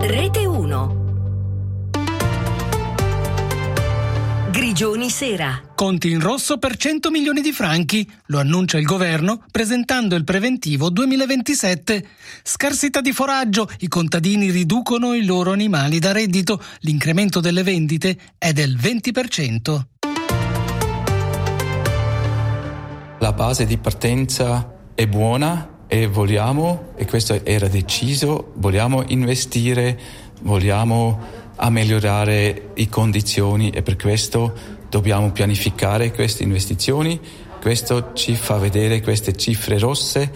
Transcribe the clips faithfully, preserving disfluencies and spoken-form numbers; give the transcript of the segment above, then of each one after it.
Rete uno. Grigioni Sera. Conti in rosso per cento milioni di franchi, lo annuncia il governo presentando il preventivo duemilaventisette. Scarsità di foraggio, i contadini riducono i loro animali da reddito, l'incremento delle vendite è del venti per cento. La base di partenza è buona e vogliamo, e questo era deciso, vogliamo investire, vogliamo a migliorare le condizioni e per questo dobbiamo pianificare queste investizioni. Questo ci fa vedere queste cifre rosse,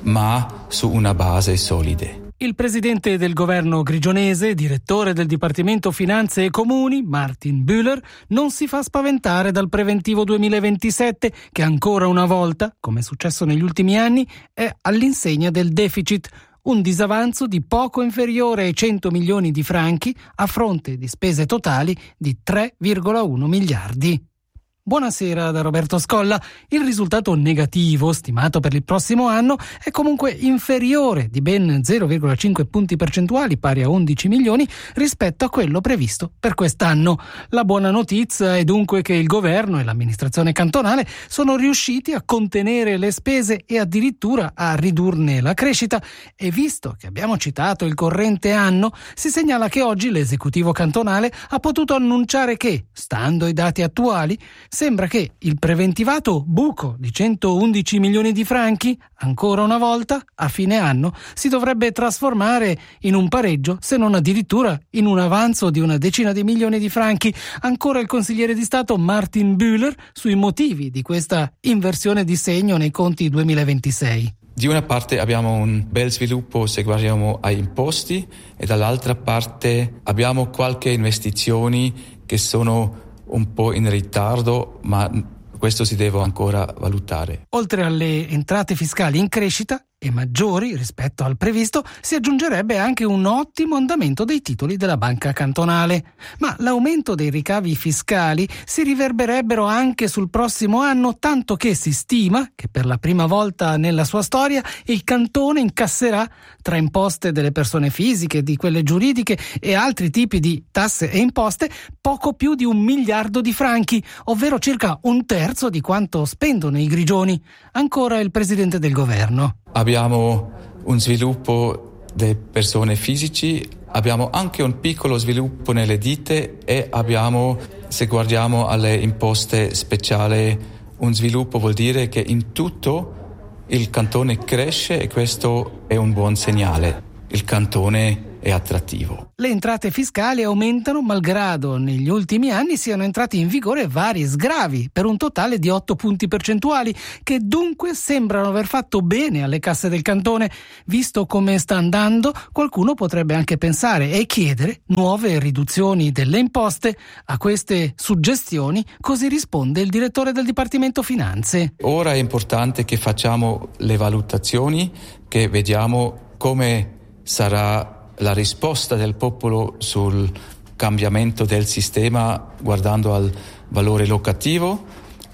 ma su una base solide. Il presidente del governo grigionese, direttore del Dipartimento Finanze e Comuni, Martin Bühler, non si fa spaventare dal preventivo duemilaventisette che ancora una volta, come è successo negli ultimi anni, è all'insegna del deficit. Un disavanzo di poco inferiore ai cento milioni di franchi a fronte di spese totali di tre virgola uno miliardi. Buonasera da Roberto Scolla. Il risultato negativo, stimato per il prossimo anno, è comunque inferiore di ben zero virgola cinque punti percentuali, pari a undici milioni, rispetto a quello previsto per quest'anno. La buona notizia è dunque che il governo e l'amministrazione cantonale sono riusciti a contenere le spese e addirittura a ridurne la crescita. E visto che abbiamo citato il corrente anno, si segnala che oggi l'esecutivo cantonale ha potuto annunciare che, stando ai dati attuali, sembra che il preventivato buco di centoundici milioni di franchi, ancora una volta, a fine anno, si dovrebbe trasformare in un pareggio, se non addirittura in un avanzo di una decina di milioni di franchi. Ancora il consigliere di Stato Martin Bühler sui motivi di questa inversione di segno nei conti duemilaventisei. Di una parte abbiamo un bel sviluppo se guardiamo ai imposti e dall'altra parte abbiamo qualche investizioni che sono un po' in ritardo, ma questo si deve ancora valutare. Oltre alle entrate fiscali in crescita e maggiori rispetto al previsto, si aggiungerebbe anche un ottimo andamento dei titoli della banca cantonale. Ma l'aumento dei ricavi fiscali si riverberebbero anche sul prossimo anno, tanto che si stima che per la prima volta nella sua storia il cantone incasserà, tra imposte delle persone fisiche, di quelle giuridiche e altri tipi di tasse e imposte, poco più di un miliardo di franchi, ovvero circa un terzo di quanto spendono i grigioni. Ancora il presidente del governo. Abbiamo un sviluppo delle persone fisici, abbiamo anche un piccolo sviluppo nelle ditte e abbiamo, se guardiamo alle imposte speciali, un sviluppo vuol dire che in tutto il cantone cresce e questo è un buon segnale. Il cantone è attrattivo. Le entrate fiscali aumentano malgrado negli ultimi anni siano entrati in vigore vari sgravi per un totale di otto punti percentuali che dunque sembrano aver fatto bene alle casse del cantone. Visto come sta andando, qualcuno potrebbe anche pensare e chiedere nuove riduzioni delle imposte. A queste suggestioni così risponde il direttore del Dipartimento Finanze. Ora è importante che facciamo le valutazioni, che vediamo come sarà la risposta del popolo sul cambiamento del sistema guardando al valore locativo.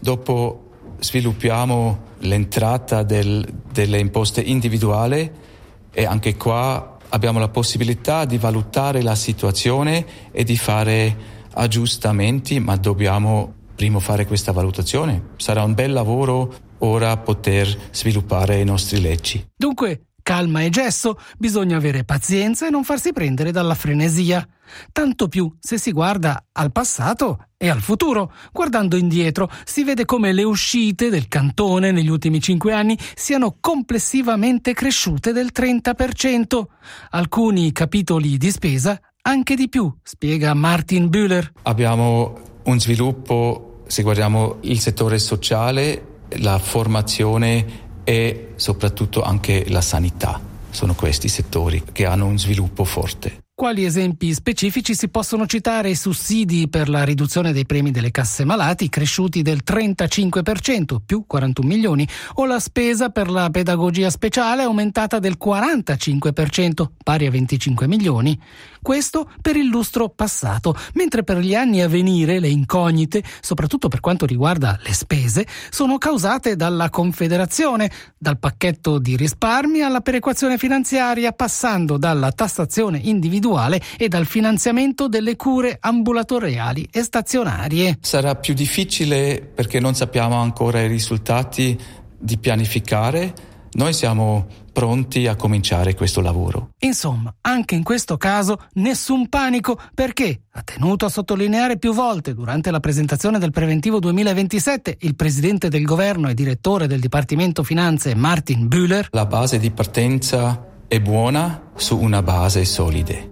Dopo sviluppiamo l'entrata del, delle imposte individuali e anche qua abbiamo la possibilità di valutare la situazione e di fare aggiustamenti, ma dobbiamo prima fare questa valutazione. Sarà un bel lavoro ora poter sviluppare i nostri leggi. Dunque, calma e gesso, bisogna avere pazienza e non farsi prendere dalla frenesia. Tanto più se si guarda al passato e al futuro. Guardando indietro si vede come le uscite del cantone negli ultimi cinque anni siano complessivamente cresciute del trenta per cento. Alcuni capitoli di spesa anche di più, spiega Martin Bühler. Abbiamo un sviluppo, se guardiamo il settore sociale, la formazione e soprattutto anche la sanità. Sono questi settori che hanno un sviluppo forte. Quali esempi specifici si possono citare? I sussidi per la riduzione dei premi delle casse malati cresciuti del trentacinque per cento, più quarantuno milioni, o la spesa per la pedagogia speciale aumentata del quarantacinque per cento, pari a venticinque milioni. Questo per il lustro passato, mentre per gli anni a venire le incognite, soprattutto per quanto riguarda le spese, sono causate dalla Confederazione, dal pacchetto di risparmi alla perequazione finanziaria, passando dalla tassazione individuale individuale e dal finanziamento delle cure ambulatoriali e stazionarie. Sarà più difficile perché non sappiamo ancora i risultati di pianificare. Noi siamo pronti a cominciare questo lavoro. Insomma, anche in questo caso nessun panico, perché ha tenuto a sottolineare più volte durante la presentazione del preventivo duemilaventisette il presidente del governo e direttore del Dipartimento Finanze Martin Bühler. La base di partenza è buona su una base solida.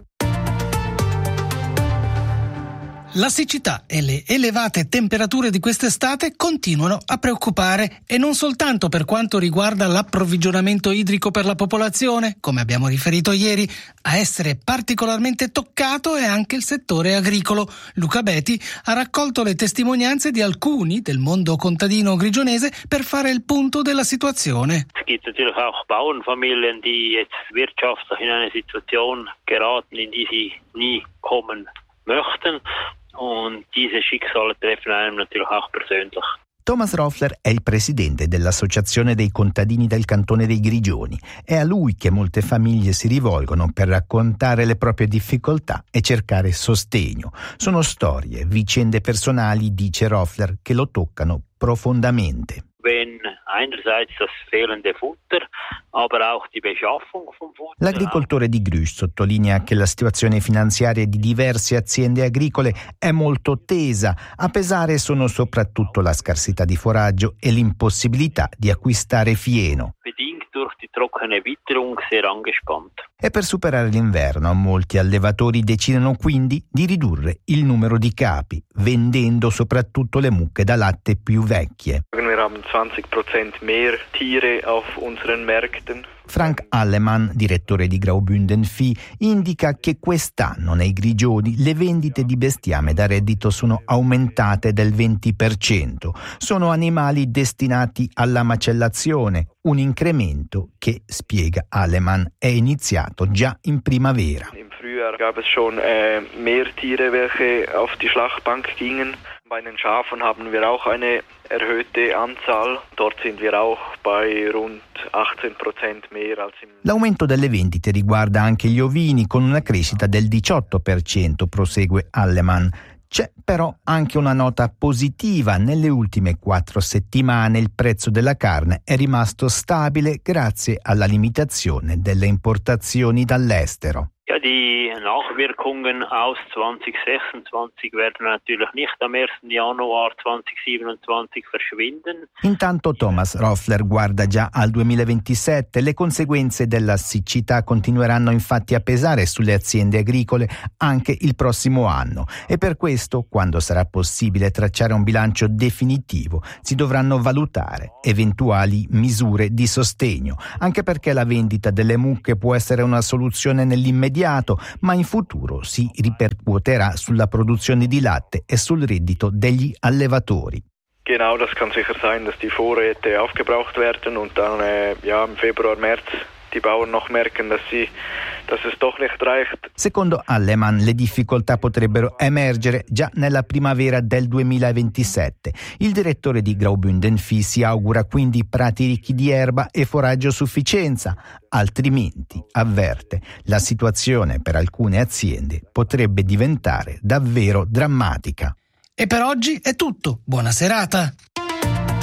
La siccità e le elevate temperature di quest'estate continuano a preoccupare, e non soltanto per quanto riguarda l'approvvigionamento idrico per la popolazione, come abbiamo riferito ieri. A essere particolarmente toccato è anche il settore agricolo. Luca Beti ha raccolto le testimonianze di alcuni del mondo contadino grigionese per fare il punto della situazione. Es gibt natürlich auch Bauernfamilien, die jetzt wirtschaftlich in eine Situation geraten, in die sie nie kommen möchten. Und diese Schicksale treffen einem natürlich auch persönlich. Thomas Roffler è il presidente dell'Associazione dei contadini del cantone dei Grigioni. È a lui che molte famiglie si rivolgono per raccontare le proprie difficoltà e cercare sostegno. Sono storie, vicende personali, dice Roffler, che lo toccano profondamente. Wenn einerseits das fehlende Futter, aber auch die Beschaffung vom Futter. L'agricoltore di Grüsch sottolinea che la situazione finanziaria di diverse aziende agricole è molto tesa. A pesare sono soprattutto la scarsità di foraggio e l'impossibilità di acquistare fieno. Bedingt durch die trockene Witterung sehr angespannt. E per superare l'inverno, molti allevatori decidono quindi di ridurre il numero di capi, vendendo soprattutto le mucche da latte più vecchie. Wir haben zwanzig Prozent mehr Tiere auf unseren Märkten. Frank Allemann, direttore di Graubünden Vieh, indica che quest'anno nei Grigioni le vendite di bestiame da reddito sono aumentate del venti per cento. Sono animali destinati alla macellazione, un incremento che, spiega Allemann, è iniziato già in primavera. Im Frühjahr gab es schon äh, mehr Tiere, welche auf die Schlachtbank gingen. Bei den Schafen haben wir auch eine erhöhte Anzahl. Dort sind wir auch bei rund achtzehn Prozent mehr als im... L'aumento delle vendite riguarda anche gli ovini, con una crescita del diciotto per cento, prosegue Allemann. C'è però anche una nota positiva. Nelle ultime quattro settimane il prezzo della carne è rimasto stabile grazie alla limitazione delle importazioni dall'estero. Ja, die Nachwirkungen aus zwanzig sechsundzwanzig werden natürlich nicht am ersten Januar zweitausendsiebenundzwanzig verschwinden. Intanto Thomas Roffler guarda già al duemilaventisette. Le conseguenze della siccità continueranno infatti a pesare sulle aziende agricole anche il prossimo anno, e per questo, quando sarà possibile tracciare un bilancio definitivo, si dovranno valutare eventuali misure di sostegno, anche perché la vendita delle mucche può essere una soluzione nell'immediato, ma in futuro si ripercuoterà sulla produzione di latte e sul reddito degli allevatori. Genau, das kann sicher sein, dass die Vorräte aufgebraucht werden und dann äh, ja, im Februar, März die Bauern noch merken, dass sie, dass es doch nicht reicht. Secondo Allemann, le difficoltà potrebbero emergere già nella primavera del duemilaventisette. Il direttore di Graubünden Vieh si augura quindi prati ricchi di erba e foraggio a sufficienza, altrimenti, avverte, la situazione per alcune aziende potrebbe diventare davvero drammatica. E per oggi è tutto. Buona serata.